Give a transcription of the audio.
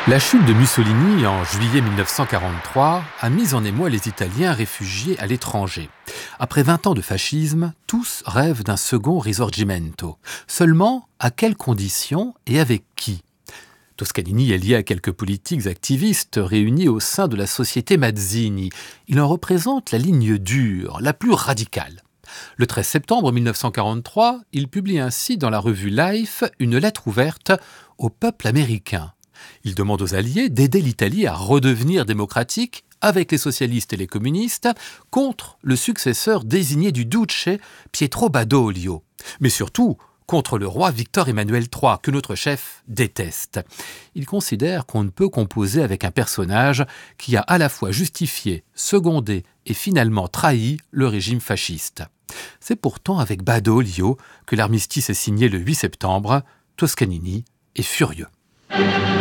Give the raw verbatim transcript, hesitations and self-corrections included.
La chute de Mussolini en juillet mille neuf cent quarante-trois a mis en émoi les Italiens réfugiés à l'étranger. Après vingt ans de fascisme, tous rêvent d'un second Risorgimento. Seulement, à quelles conditions et avec qui ? Toscanini est lié à quelques politiques activistes réunis au sein de la société Mazzini. Il en représente la ligne dure, la plus radicale. Le treize septembre mille neuf cent quarante-trois, il publie ainsi dans la revue Life une lettre ouverte au peuple américain. Il demande aux Alliés d'aider l'Italie à redevenir démocratique avec les socialistes et les communistes contre le successeur désigné du Duce, Pietro Badoglio. Mais surtout contre le roi Victor Emmanuel trois, que notre chef déteste. Il considère qu'on ne peut composer avec un personnage qui a à la fois justifié, secondé et finalement trahi le régime fasciste. C'est pourtant avec Badoglio que l'armistice est signé le huit septembre. Toscanini est furieux.